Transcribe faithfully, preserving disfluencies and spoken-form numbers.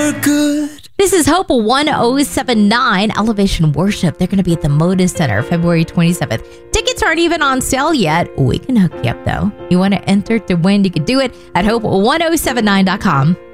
for good. This is Hope one oh seven nine Elevation Worship. They're going to be at the Moda Center February twenty-seventh. Tickets aren't even on sale yet. We can hook you up, though. You want to enter to win, you can do it at hope one oh seven nine dot com.